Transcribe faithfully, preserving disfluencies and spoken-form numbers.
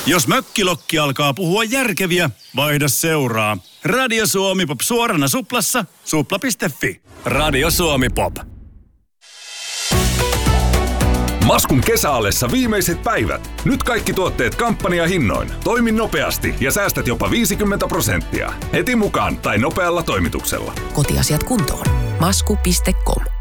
Jos mökkilokki alkaa puhua järkeviä, vaihda seuraa. Radio Suomi Pop suorana suplassa, supla piste fi. Radio Suomi Pop. Maskun kesäallessa viimeiset päivät. Nyt kaikki tuotteet kampanjahinnoin. Toimi nopeasti ja säästät jopa viisikymmentä prosenttia. Heti mukaan tai nopealla toimituksella. Kotiasiat kuntoon. masku piste com